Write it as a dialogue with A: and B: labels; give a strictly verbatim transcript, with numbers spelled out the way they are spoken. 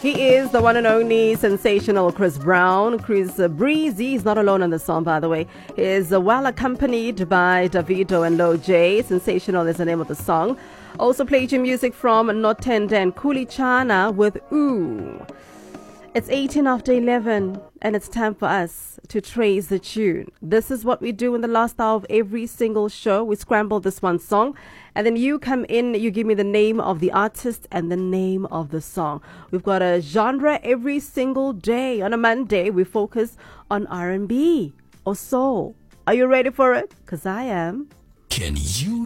A: He is the one and only sensational Chris Brown. Chris Breezy is not alone on the song, by the way. He is well accompanied by Davido and Lil J. Sensational is the name of the song. Also played your music from Notenda and Kulichana with Ooh. It's eighteen after eleven, and it's time for us to trace the tune. This is what we do in the last hour of every single show. We scramble this one song, and then you come in, you give me the name of the artist and the name of the song. We've got a genre every single day. On a Monday, we focus on R and B or soul. Are you ready for it? Because I am.
B: Can you